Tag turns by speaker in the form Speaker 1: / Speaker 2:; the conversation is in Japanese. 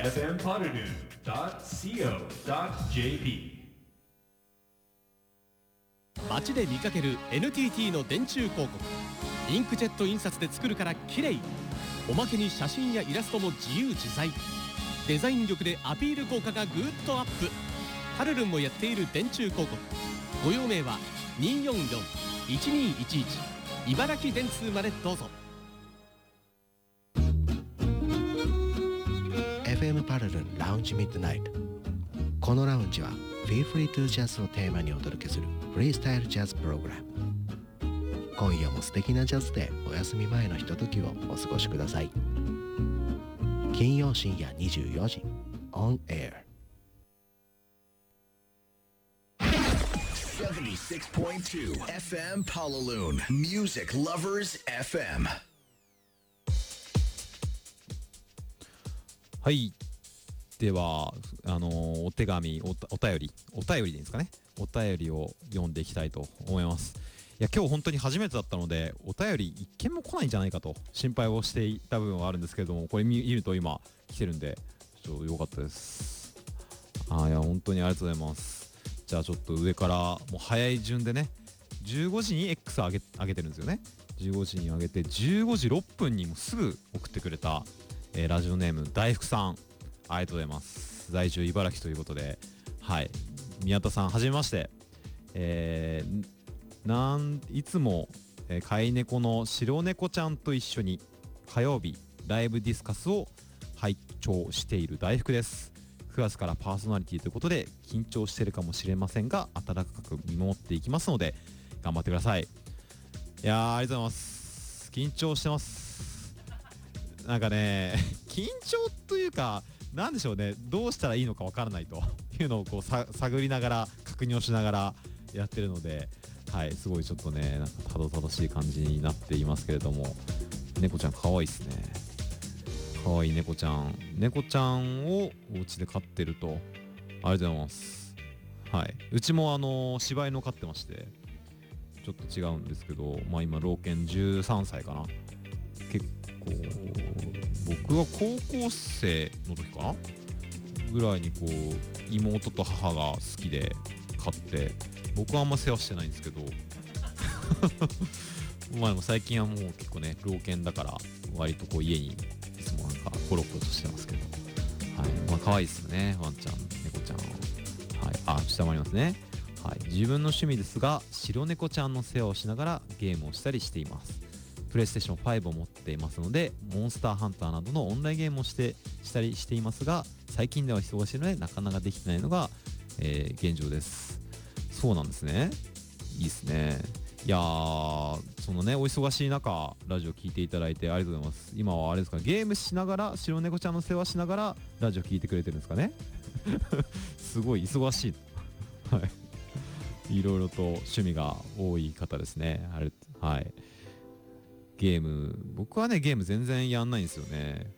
Speaker 1: fmpotato.co.jp。
Speaker 2: 街で見かける NTT の電柱広告。インクジェット印刷で作るから綺麗。おまけに写真やイラストも自由自在。デザイン力でアピール効果がぐーっとアップ。ハルルンもやっている電柱広告。ご用命は 244-1211 茨城電通までどうぞ。
Speaker 3: FM パルルンラウンジミッドナイト。このラウンジは Feel Free to Jazz をテーマにお届けするフリースタイルジャズプログラム。今夜も素敵なジャズでお休み前のひとときをお過ごしください。金曜深夜24時 On Air
Speaker 4: 76.2 FM Palaloon Music Lovers FM。
Speaker 5: はい、ではお手紙 お便りでいいですかね。お便りを読んでいきたいと思います。いや今日本当に初めてだったのでお便り一件も来ないんじゃないかと心配をしていた部分はあるんですけれども、これ見ると今来てるんでちょっと良かったです。いや本当にありがとうございます。じゃあちょっと上からもう早い順でね、15時に X 上げてるんですよね。15時に上げて15時6分にもすぐ送ってくれた、ラジオネーム大福さん、ありがとうございます。在住茨城ということで、はい、宮田さんはじめまして。いつも、飼い猫の白猫ちゃんと一緒に火曜日ライブディスカスを拝聴している大福です。9月からパーソナリティということで緊張しているかもしれませんが温かく見守っていきますので頑張ってください。いやーありがとうございます。緊張してます。なんかね緊張というかなんでしょうね、どうしたらいいのかわからないというのをこう探りながら確認をしながらやってるので、はい、すごいちょっとねなんかたどたどしい感じになっていますけれども、猫ちゃん可愛いですね。可愛い猫ちゃんをお家で飼ってると。ありがとうございます。はい、うちも柴犬を飼ってましてちょっと違うんですけど、まあ今老犬13歳かな。結構僕は高校生の時かなぐらいにこう妹と母が好きで飼って、僕はあんま世話してないんですけどまあでも最近はもう結構ね老犬だから割とこう家にいつもなんかコロコロとしてますけど、はい、まあ可愛いですよねワンちゃん猫ちゃん。はい、下回りますね。はい、自分の趣味ですが白猫ちゃんの世話をしながらゲームをしたりしています。プレイステーション5を持っていますのでモンスターハンターなどのオンラインゲームをしたりしていますが、最近では忙しいのでなかなかできてないのが、現状です。そうなんですね。いいですね。いやーそのねお忙しい中ラジオ聞いていただいてありがとうございます。今はあれですか、ゲームしながら白猫ちゃんの世話しながらラジオ聞いてくれてるんですかねすごい忙しいはいいろいろと趣味が多い方ですね。はい、ゲーム僕はねゲーム全然やんないんですよね。